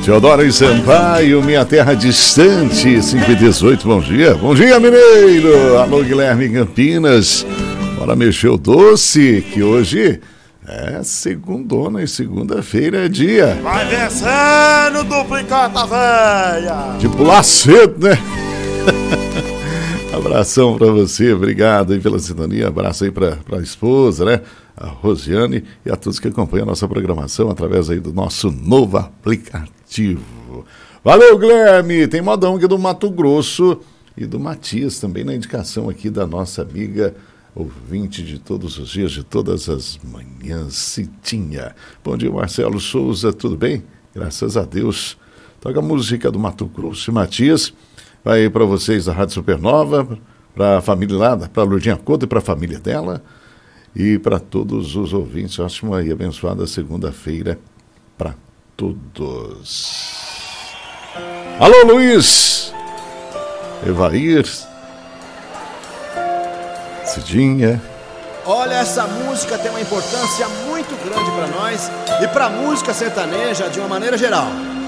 Teodoro e Sampaio, Minha Terra Distante, 5h18, bom dia. Bom dia, mineiro. Alô, Guilherme Campinas. Bora mexer o doce, que hoje é segundona e segunda-feira é dia. Vai vencendo, duplicata véia. De pular cedo, né? Abração pra você, obrigado aí pela sintonia. Abraço aí pra esposa, né? A Rosiane e a todos que acompanham a nossa programação através aí do nosso novo aplicativo. Valeu, Guilherme! Tem modão aqui do Mato Grosso e do Matias também na indicação aqui da nossa amiga ouvinte de todos os dias, de todas as manhãs, Citinha. Bom dia, Marcelo Souza, tudo bem? Graças a Deus. Toca a música do Mato Grosso e Matias. Vai para vocês da Rádio Supernova, para a família lá, para a Lourdinha Couto e para a família dela. E para todos os ouvintes, ótima e abençoada segunda-feira para todos. Alô, Luiz! Evair! Cidinha! Olha, essa música tem uma importância muito grande para nós e para a música sertaneja de uma maneira geral.